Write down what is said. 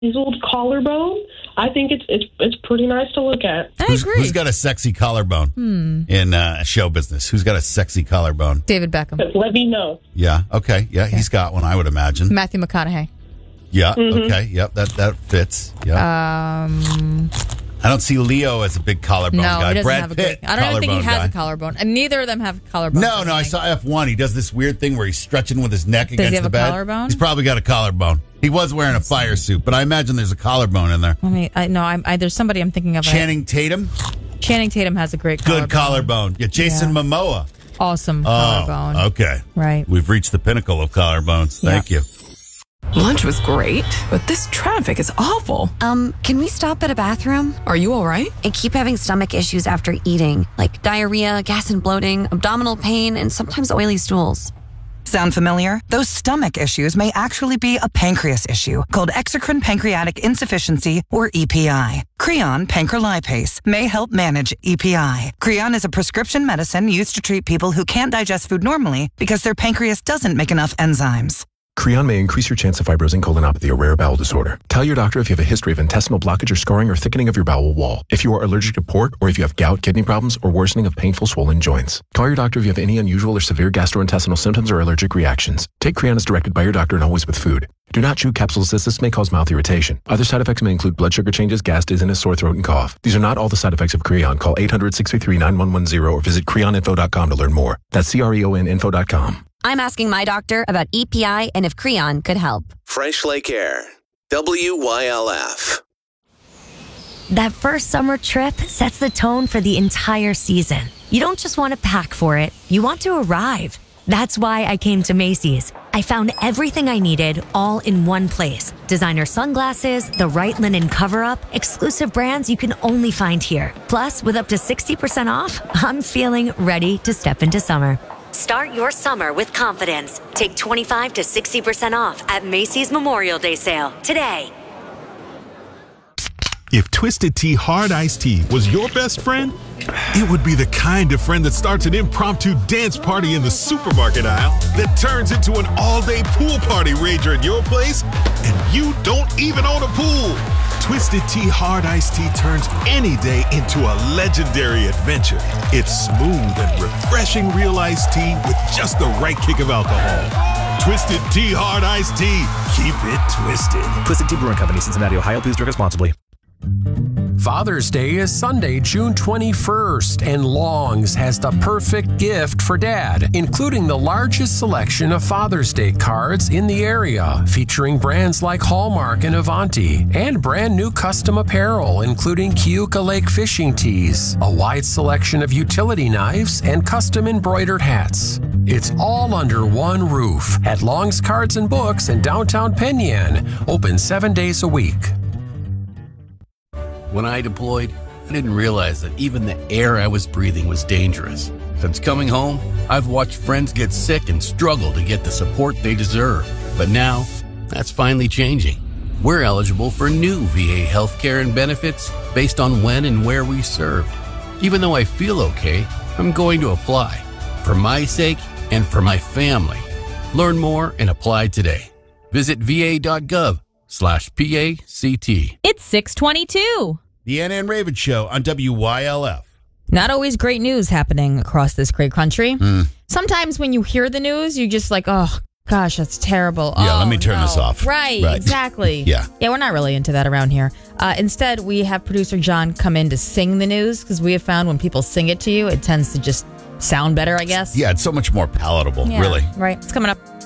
chiseled collarbone. I think it's pretty nice to look at. I agree. Who's got a sexy collarbone in show business? Who's got a sexy collarbone? David Beckham. Let me know. Yeah. Okay. Yeah, he's got one, I would imagine. Matthew McConaughey. Yeah. Okay. Yep. That fits. Yeah. I don't see Leo as a big collarbone guy. He doesn't Brad have a Pitt, big. I don't think he has guy. a collarbone, and neither of them have collarbones. No, I saw F1. He does this weird thing where he's stretching with his neck against he have the a bed. collarbone? He's probably got a collarbone. He was wearing a fire suit, but I imagine there's a collarbone in there. There's somebody I'm thinking of. Channing Tatum? Channing Tatum has a great collarbone. Good collarbone. Yeah, Jason Momoa. Awesome collarbone. Okay. Right. We've reached the pinnacle of collarbones. Thank you. Lunch was great, but this traffic is awful. Can we stop at a bathroom? Are you all right? I keep having stomach issues after eating, like diarrhea, gas and bloating, abdominal pain, and sometimes oily stools. Sound familiar? Those stomach issues may actually be a pancreas issue called exocrine pancreatic insufficiency, or EPI. Creon pancrelipase may help manage EPI. Creon is a prescription medicine used to treat people who can't digest food normally because their pancreas doesn't make enough enzymes. Creon may increase your chance of fibrosing colonopathy, a rare bowel disorder. Tell your doctor if you have a history of intestinal blockage or scarring or thickening of your bowel wall, if you are allergic to pork, or if you have gout, kidney problems, or worsening of painful swollen joints. Call your doctor if you have any unusual or severe gastrointestinal symptoms or allergic reactions. Take Creon as directed by your doctor and always with food. Do not chew capsules as this may cause mouth irritation. Other side effects may include blood sugar changes, gas, dizziness, sore throat, and cough. These are not all the side effects of Creon. Call 800-633-9110 or visit creoninfo.com to learn more. That's CREONinfo.com. I'm asking my doctor about EPI and if Creon could help. Fresh Lake Air. WYLF. That first summer trip sets the tone for the entire season. You don't just want to pack for it, you want to arrive. That's why I came to Macy's. I found everything I needed all in one place. Designer sunglasses, the right linen cover-up, exclusive brands you can only find here. Plus, with up to 60% off, I'm feeling ready to step into summer. Start your summer with confidence. Take 25 to 60% off at Macy's Memorial Day sale today. If Twisted Tea Hard Iced Tea was your best friend, it would be the kind of friend that starts an impromptu dance party in the supermarket aisle that turns into an all-day pool party rager at your place, and you don't even own a pool. Twisted Tea Hard Iced Tea turns any day into a legendary adventure. It's smooth and refreshing real iced tea with just the right kick of alcohol. Twisted Tea Hard Iced Tea. Keep it twisted. Twisted Tea Brewing Company, Cincinnati, Ohio. Please drink responsibly. Father's Day is Sunday, June 21st, and Long's has the perfect gift for Dad, including the largest selection of Father's Day cards in the area, featuring brands like Hallmark and Avanti, and brand new custom apparel, including Keuka Lake fishing tees, a wide selection of utility knives, and custom embroidered hats. It's all under one roof at Long's Cards and Books in downtown Penn, open 7 days a week. When I deployed, I didn't realize that even the air I was breathing was dangerous. Since coming home, I've watched friends get sick and struggle to get the support they deserve. But now, that's finally changing. We're eligible for new VA healthcare and benefits based on when and where we served. Even though I feel okay, I'm going to apply. For my sake and for my family. Learn more and apply today. Visit va.gov/PACT. It's 6:22. The Anna and Raven Show on WYLF. Not always great news happening across this great country. Sometimes when you hear the news, you're just like, oh, gosh, that's terrible. Yeah, let me turn this off. Right, exactly. Yeah, we're not really into that around here. Instead, we have producer John come in to sing the news because we have found when people sing it to you, it tends to just sound better, I guess. Yeah, it's so much more palatable, really. Right. It's coming up.